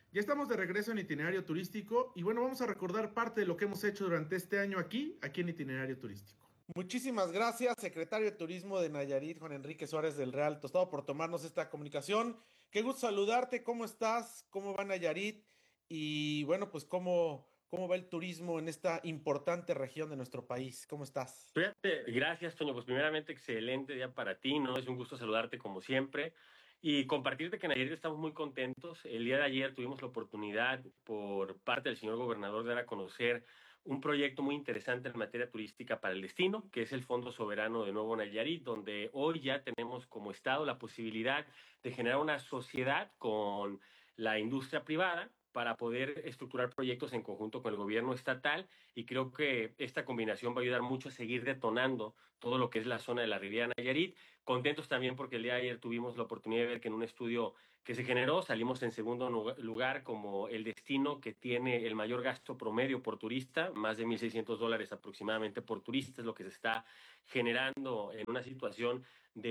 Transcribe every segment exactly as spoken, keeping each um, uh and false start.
Ya estamos de regreso en Itinerario Turístico y bueno, vamos a recordar parte de lo que hemos hecho durante este año aquí, aquí en Itinerario Turístico. Muchísimas gracias, secretario de Turismo de Nayarit, Juan Enrique Suárez del Real Tostado, por tomarnos esta comunicación. Qué gusto saludarte, ¿cómo estás? ¿Cómo va Nayarit? Y bueno, pues cómo, cómo va el turismo en esta importante región de nuestro país. ¿Cómo estás? Fíjate, gracias, Toño. Pues primeramente, excelente día para ti, ¿no? Es un gusto saludarte como siempre y compartirte que en Nayarit estamos muy contentos. El día de ayer tuvimos la oportunidad por parte del señor gobernador de dar a conocer un proyecto muy interesante en materia turística para el destino, que es el Fondo Soberano de Nuevo Nayarit, donde hoy ya tenemos como Estado la posibilidad de generar una sociedad con la industria privada para poder estructurar proyectos en conjunto con el gobierno estatal, y creo que esta combinación va a ayudar mucho a seguir detonando todo lo que es la zona de la Riviera Nayarit. Contentos también porque el día de ayer tuvimos la oportunidad de ver que en un estudio que se generó salimos en segundo lugar como el destino que tiene el mayor gasto promedio por turista, más de mil seiscientos dólares aproximadamente por turista es lo que se está generando en una situación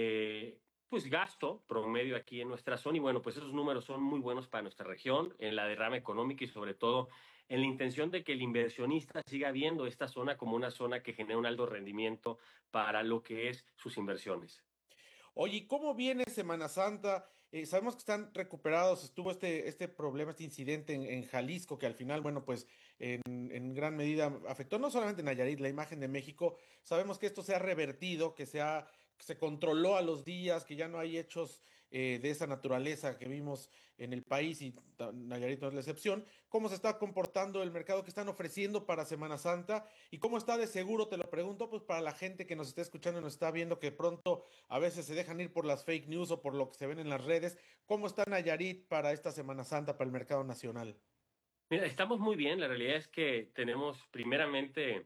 de pues gasto promedio aquí en nuestra zona. Y bueno, pues esos números son muy buenos para nuestra región en la derrama económica y sobre todo en la intención de que el inversionista siga viendo esta zona como una zona que genera un alto rendimiento para lo que es sus inversiones. Oye, ¿y cómo viene Semana Santa? Eh, sabemos que están recuperados, estuvo este, este problema, este incidente en, en Jalisco, que al final, bueno, pues en, en gran medida afectó no solamente Nayarit, la imagen de México. Sabemos que esto se ha revertido, que se ha, que se controló a los días, que ya no hay hechos eh, de esa naturaleza que vimos en el país y ta- Nayarit no es la excepción. ¿Cómo se está comportando el mercado que están ofreciendo para Semana Santa? ¿Y cómo está de seguro, te lo pregunto, pues para la gente que nos está escuchando y nos está viendo que pronto a veces se dejan ir por las fake news o por lo que se ven en las redes? ¿Cómo está Nayarit para esta Semana Santa, para el mercado nacional? Mira, estamos muy bien. La realidad es que tenemos primeramente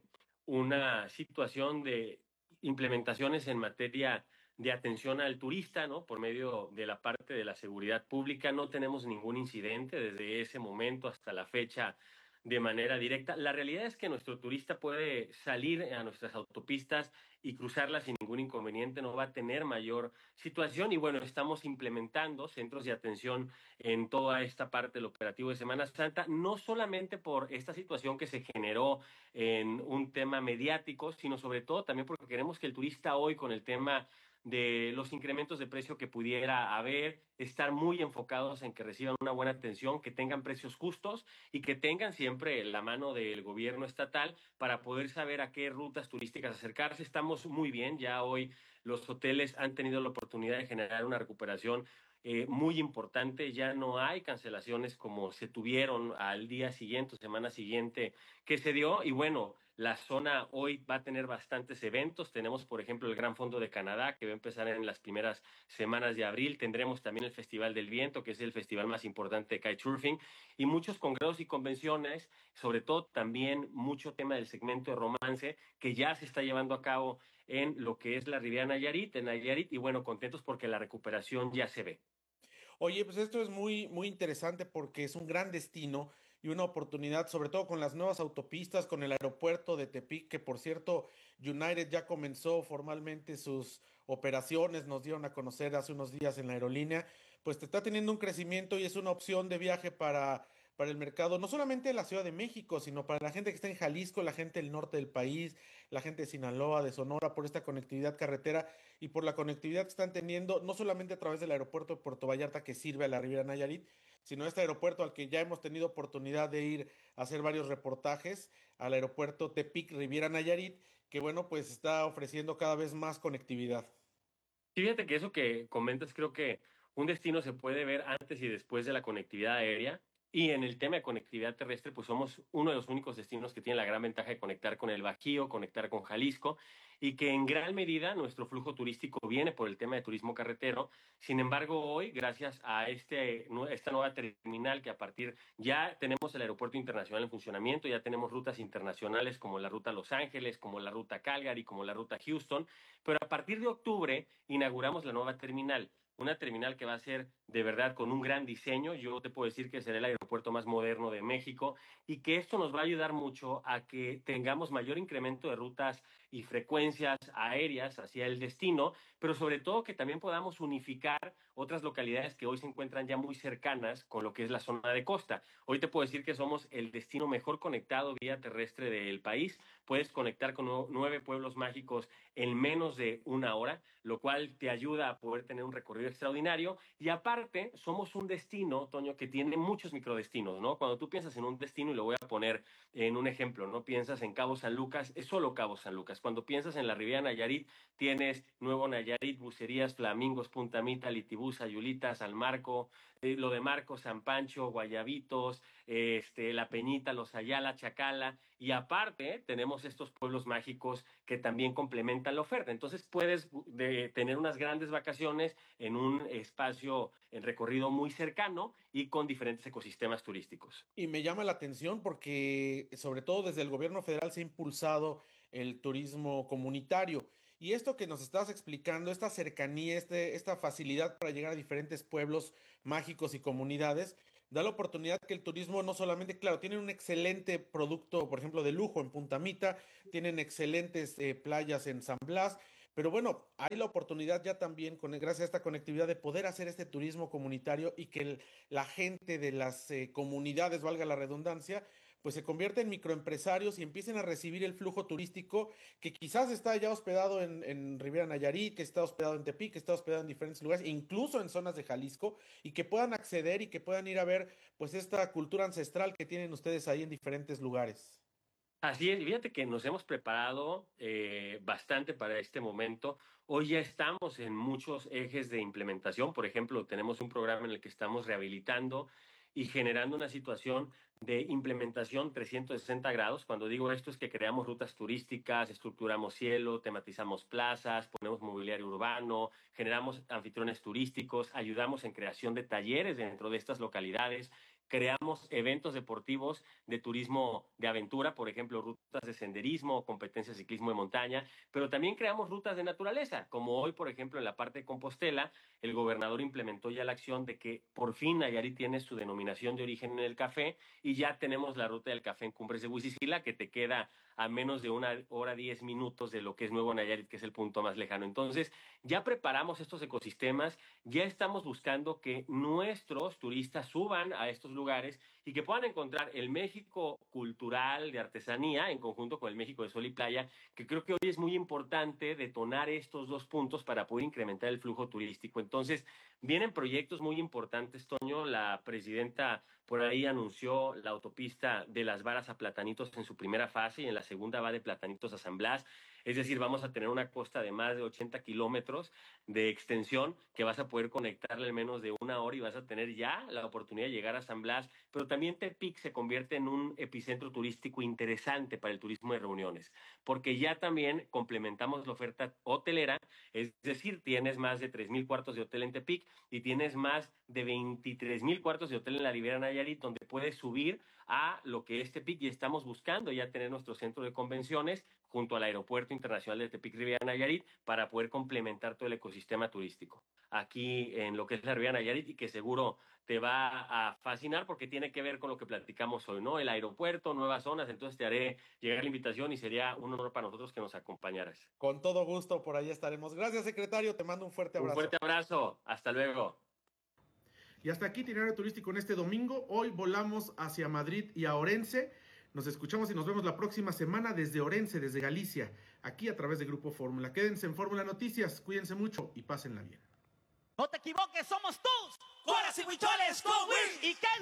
una situación de implementaciones en materia de atención al turista, ¿no? Por medio de la parte de la seguridad pública. No tenemos ningún incidente desde ese momento hasta la fecha de manera directa. La realidad es que nuestro turista puede salir a nuestras autopistas y cruzarlas sin ningún inconveniente, no va a tener mayor situación. Y bueno, estamos implementando centros de atención en toda esta parte del operativo de Semana Santa, no solamente por esta situación que se generó en un tema mediático, sino sobre todo también porque queremos que el turista hoy, con el tema de los incrementos de precio que pudiera haber, estar muy enfocados en que reciban una buena atención, que tengan precios justos y que tengan siempre la mano del gobierno estatal para poder saber a qué rutas turísticas acercarse. Estamos muy bien, ya hoy los hoteles han tenido la oportunidad de generar una recuperación eh, muy importante. Ya no hay cancelaciones como se tuvieron al día siguiente, semana siguiente que se dio. Y bueno, la zona hoy va a tener bastantes eventos. Tenemos, por ejemplo, el Gran Fondo de Canadá, que va a empezar en las primeras semanas de abril. Tendremos también el Festival del Viento, que es el festival más importante de kitesurfing, y muchos congresos y convenciones, sobre todo también mucho tema del segmento de romance, que ya se está llevando a cabo en lo que es la Riviera Nayarit, en Nayarit, y bueno, contentos porque la recuperación ya se ve. Oye, pues esto es muy, muy interesante porque es un gran destino y una oportunidad, sobre todo con las nuevas autopistas, con el aeropuerto de Tepic, que por cierto, United ya comenzó formalmente sus operaciones, nos dieron a conocer hace unos días en la aerolínea, pues te está teniendo un crecimiento y es una opción de viaje para, para el mercado, no solamente de la Ciudad de México, sino para la gente que está en Jalisco, la gente del norte del país, la gente de Sinaloa, de Sonora, por esta conectividad carretera y por la conectividad que están teniendo, no solamente a través del aeropuerto de Puerto Vallarta que sirve a la Riviera Nayarit, sino este aeropuerto al que ya hemos tenido oportunidad de ir a hacer varios reportajes, al aeropuerto Tepic Riviera Nayarit, que bueno, pues está ofreciendo cada vez más conectividad. Fíjate que eso que comentas, creo que un destino se puede ver antes y después de la conectividad aérea. Y en el tema de conectividad terrestre, pues somos uno de los únicos destinos que tiene la gran ventaja de conectar con el Bajío, conectar con Jalisco, y que en gran medida nuestro flujo turístico viene por el tema de turismo carretero. Sin embargo, hoy, gracias a este, esta nueva terminal, que a partir ya tenemos el aeropuerto internacional en funcionamiento, ya tenemos rutas internacionales como la ruta Los Ángeles, como la ruta Calgary, como la ruta Houston, pero a partir de octubre inauguramos la nueva terminal, una terminal que va a ser de verdad con un gran diseño. Yo te puedo decir que será el aeropuerto más moderno de México, y que esto nos va a ayudar mucho a que tengamos mayor incremento de rutas y frecuencias aéreas hacia el destino, pero sobre todo que también podamos unificar otras localidades que hoy se encuentran ya muy cercanas con lo que es la zona de costa. Hoy te puedo decir que somos el destino mejor conectado vía terrestre del país. Puedes conectar con nueve pueblos mágicos en menos de una hora, lo cual te ayuda a poder tener un recorrido extraordinario. Y aparte, somos un destino, Toño, que tiene muchos microdestinos, ¿no? Cuando tú piensas en un destino, y lo voy a poner en un ejemplo, ¿no? Piensas en Cabo San Lucas, es solo Cabo San Lucas. Cuando piensas en la Riviera Nayarit, tienes Nuevo Nayarit, Bucerías, Flamingos, Punta Mita, Litibú, Sayulita, San Marco, eh, lo de Marco, San Pancho, Guayabitos, eh, este, La Peñita, Los Ayala, Chacala, y aparte tenemos estos pueblos mágicos que también complementan la oferta. Entonces puedes de, tener unas grandes vacaciones en un espacio en recorrido muy cercano y con diferentes ecosistemas turísticos. Y me llama la atención porque sobre todo desde el gobierno federal se ha impulsado el turismo comunitario. Y esto que nos estabas explicando, esta cercanía, este, esta facilidad para llegar a diferentes pueblos mágicos y comunidades, da la oportunidad que el turismo no solamente, claro, tienen un excelente producto, por ejemplo, de lujo en Punta Mita, tienen excelentes eh, playas en San Blas, pero bueno, hay la oportunidad ya también, con, gracias a esta conectividad, de poder hacer este turismo comunitario y que el, la gente de las eh, comunidades, valga la redundancia, pues se convierta en microempresarios y empiecen a recibir el flujo turístico que quizás está ya hospedado en, en Riviera Nayarit, que está hospedado en Tepic, que está hospedado en diferentes lugares, incluso en zonas de Jalisco, y que puedan acceder y que puedan ir a ver pues esta cultura ancestral que tienen ustedes ahí en diferentes lugares. Así es, y fíjate que nos hemos preparado eh, bastante para este momento. Hoy ya estamos en muchos ejes de implementación. Por ejemplo, tenemos un programa en el que estamos rehabilitando y generando una situación de implementación trescientos sesenta grados. Cuando digo esto es que creamos rutas turísticas, estructuramos cielo, tematizamos plazas, ponemos mobiliario urbano, generamos anfitriones turísticos, ayudamos en creación de talleres dentro de estas localidades. Creamos eventos deportivos de turismo de aventura, por ejemplo, rutas de senderismo, competencias de ciclismo de montaña, pero también creamos rutas de naturaleza, como hoy, por ejemplo, en la parte de Compostela, el gobernador implementó ya la acción de que por fin Nayarit tiene su denominación de origen en el café y ya tenemos la ruta del café en Cumbres de Huizicila, que te queda a menos de una hora diez minutos de lo que es Nuevo Nayarit, que es el punto más lejano. Entonces, ya preparamos estos ecosistemas, ya estamos buscando que nuestros turistas suban a estos lugares y que puedan encontrar el México cultural de artesanía en conjunto con el México de sol y playa, que creo que hoy es muy importante detonar estos dos puntos para poder incrementar el flujo turístico. Entonces, vienen proyectos muy importantes, Toño. La presidenta por ahí anunció la autopista de Las Varas a Platanitos en su primera fase y en la segunda va de Platanitos a San Blas. Es decir, vamos a tener una costa de más de ochenta kilómetros de extensión que vas a poder conectarle en menos de una hora y vas a tener ya la oportunidad de llegar a San Blas. Pero también Tepic se convierte en un epicentro turístico interesante para el turismo de reuniones, porque ya también complementamos la oferta hotelera, es decir, tienes más de tres mil cuartos de hotel en Tepic y tienes más de veintitrés mil cuartos de hotel en la Riviera Nayarit, donde puedes subir a lo que es Tepic y estamos buscando ya tener nuestro centro de convenciones junto al Aeropuerto Internacional de Tepic Riviera Nayarit para poder complementar todo el ecosistema turístico aquí en lo que es la Riviera Nayarit y que seguro te va a fascinar porque tiene que ver con lo que platicamos hoy, ¿no? El aeropuerto, nuevas zonas, entonces te haré llegar la invitación y sería un honor para nosotros que nos acompañaras. Con todo gusto, por ahí estaremos. Gracias, secretario, te mando un fuerte abrazo. Un fuerte abrazo, hasta luego. Y hasta aquí itinerario turístico en este domingo. Hoy volamos hacia Madrid y a Orense. Nos escuchamos y nos vemos la próxima semana desde Orense, desde Galicia, aquí a través de Grupo Fórmula. Quédense en Fórmula Noticias, cuídense mucho y pásenla bien. No te equivoques, somos tus Coras y Huicholes con Will y Ken.